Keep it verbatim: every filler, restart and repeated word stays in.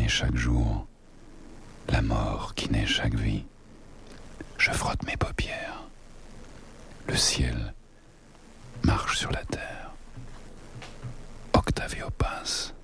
chaque jour, la mort qui naît chaque vie. Je frotte mes paupières. Le ciel marche sur la terre. Octavio passe.